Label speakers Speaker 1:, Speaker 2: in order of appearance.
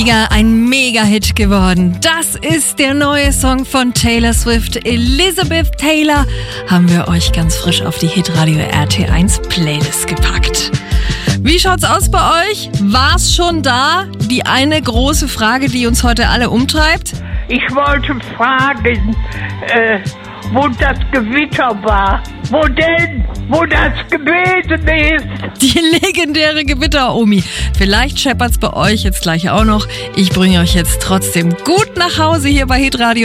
Speaker 1: ein Mega-Hit geworden. Das ist der neue Song von Taylor Swift. Elizabeth Taylor haben wir euch ganz frisch auf die Hitradio RT1 Playlist gepackt. Wie schaut's aus bei euch? War's schon da? Die eine große Frage, die uns heute alle umtreibt?
Speaker 2: Ich wollte fragen, wo das Gewitter war. Wo denn? Wo das gewesen ist?
Speaker 1: Die legendäre Gewitter-Omi. Vielleicht scheppert's bei euch jetzt gleich auch noch. Ich bringe euch jetzt trotzdem gut nach Hause hier bei Hitradio